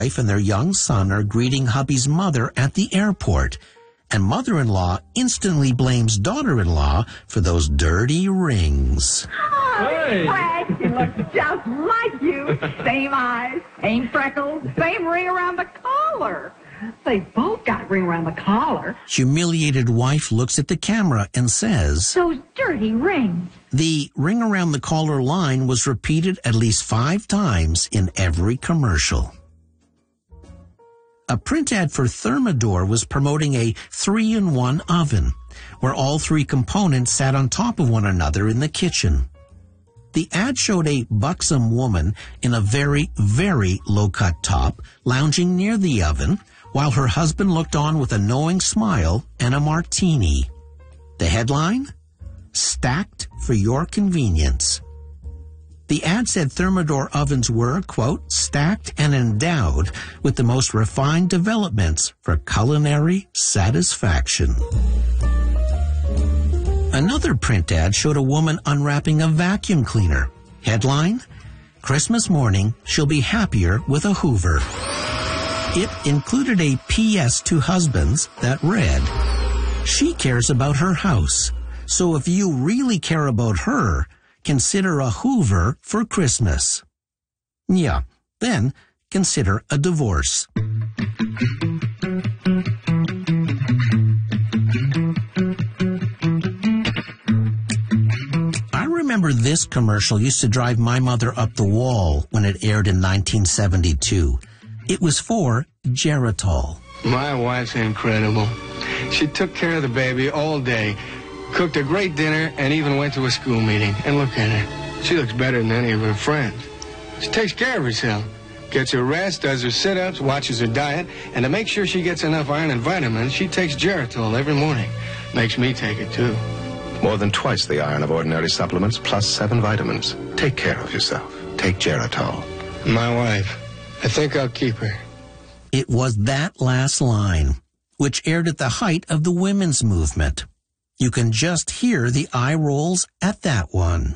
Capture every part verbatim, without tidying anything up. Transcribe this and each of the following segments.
wife and their young son are greeting hubby's mother at the airport, and mother-in-law instantly blames daughter-in-law for those dirty rings. Hey. Fred, she looks just like you. Same eyes, same freckles, same ring around the collar. They both got a ring around the collar. Humiliated wife looks at the camera and says, Those dirty rings. The ring around the collar line was repeated at least five times in every commercial. A print ad for Thermador was promoting a three-in-one oven, where all three components sat on top of one another in the kitchen. The ad showed a buxom woman in a very, very low-cut top lounging near the oven, while her husband looked on with a knowing smile and a martini. The headline? Stacked for your convenience. The ad said Thermador ovens were, quote, stacked and endowed with the most refined developments for culinary satisfaction. Another print ad showed a woman unwrapping a vacuum cleaner. Headline, Christmas morning, she'll be happier with a Hoover. It included a P S to husbands that read, she cares about her house, so if you really care about her, consider a Hoover for Christmas. Yeah, then consider a divorce. I remember this commercial used to drive my mother up the wall when it aired in nineteen seventy-two. It was for Geritol. My wife's incredible. She took care of the baby all day, cooked a great dinner, and even went to a school meeting. And look at her. She looks better than any of her friends. She takes care of herself, gets her rest, does her sit-ups, watches her diet, and to make sure she gets enough iron and vitamins, she takes Geritol every morning. Makes me take it, too. More than twice the iron of ordinary supplements, plus seven vitamins. Take care of yourself. Take Geritol. My wife. I think I'll keep her. It was that last line, which aired at the height of the women's movement. You can just hear the eye rolls at that one.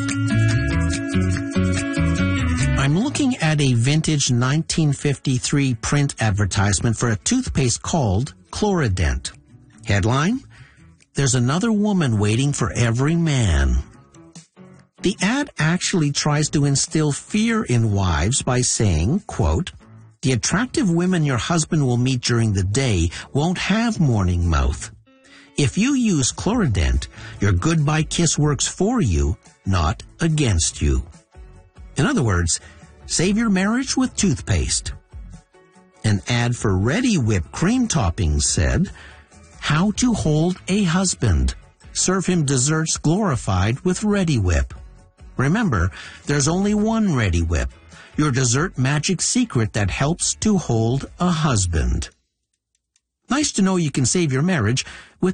I'm looking at a vintage nineteen fifty-three print advertisement for a toothpaste called Chlorident. Headline, There's another woman waiting for every man. The ad actually tries to instill fear in wives by saying, quote, the attractive women your husband will meet during the day won't have morning mouth. If you use Chlorident, your goodbye kiss works for you, not against you. In other words, save your marriage with toothpaste. An ad for Ready Whip cream toppings said, how to hold a husband. Serve him desserts glorified with Ready Whip. Remember, there's only one Ready Whip, your dessert magic secret that helps to hold a husband. Nice to know you can save your marriage with